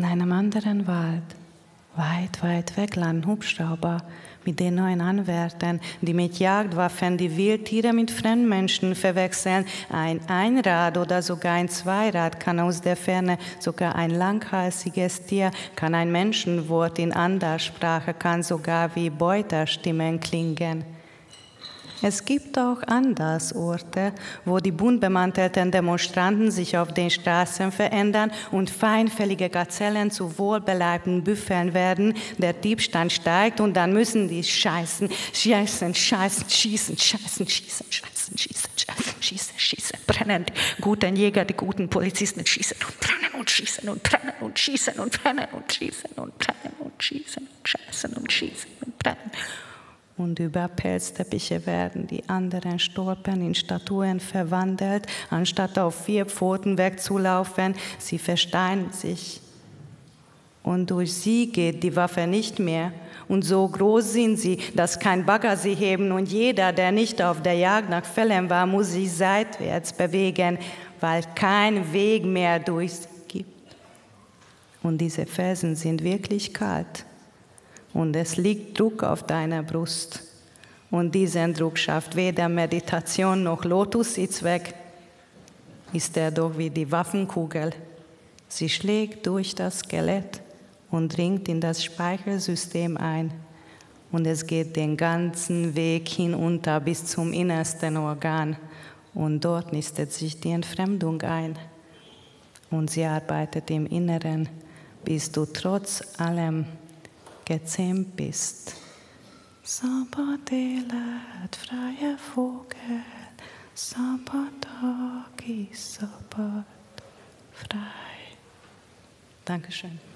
In einem anderen Wald, weit, weit weg, landen Hubschrauber mit den neuen Anwärtern, die mit Jagdwaffen die Wildtiere mit Fremdmenschen verwechseln. Ein Einrad oder sogar ein Zweirad kann aus der Ferne, sogar ein langhalsiges Tier kann ein Menschenwort in anderer Sprache, kann sogar wie Beuterstimmen klingen. Es gibt auch Andersorte, wo die bunt bemantelten Demonstranten sich auf den Straßen verändern und feinfällige Gazellen zu wohlbeleibten Büffeln werden. Der Diebstahl steigt und dann müssen die scheißen, schießen, brennen. Die guten Jäger, die guten Polizisten schießen und brennen und schießen und brennen und schießen und brennen und schießen und brennen und schießen und scheißen und schießen und brennen. Und über Pelzteppiche werden die anderen Stolpern in Statuen verwandelt, anstatt auf 4 Pfoten wegzulaufen. Sie versteinern sich. Und durch sie geht die Waffe nicht mehr. Und so groß sind sie, dass kein Bagger sie heben. Und jeder, der nicht auf der Jagd nach Fellen war, muss sich seitwärts bewegen, weil kein Weg mehr durch sie gibt. Und diese Felsen sind wirklich kalt. Und es liegt Druck auf deiner Brust. Und diesen Druck schafft weder Meditation noch Lotussitz weg. Ist er doch wie die Waffenkugel. Sie schlägt durch das Skelett und dringt in das Speichelsystem ein. Und es geht den ganzen Weg hinunter bis zum innersten Organ. Und dort nistet sich die Entfremdung ein. Und sie arbeitet im Inneren, bis du trotz allem gezähmt bist. Sabbat, freier Vogel, Sabbat, Sabbat, frei. Dankeschön.